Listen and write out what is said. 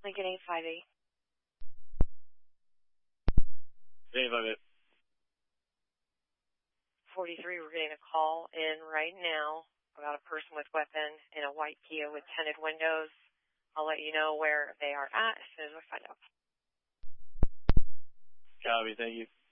Lincoln 858. 858. 43, we're getting a call in right now about a person with weapon in a white Kia with tinted windows. I'll let you know where they are at as soon as I find out. Copy, thank you.